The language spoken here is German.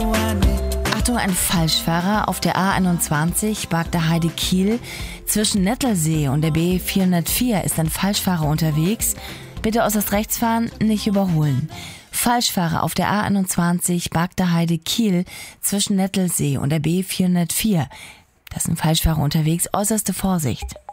Achtung, ein Falschfahrer auf der A21 Bagda-Heide-Kiel. Zwischen Nettelsee und der B404 ist ein Falschfahrer unterwegs. Bitte äußerst rechts fahren, nicht überholen. Falschfahrer auf der A21 Bagda-Heide-Kiel zwischen Nettelsee und der B404. Das sind Falschfahrer unterwegs, äußerste Vorsicht.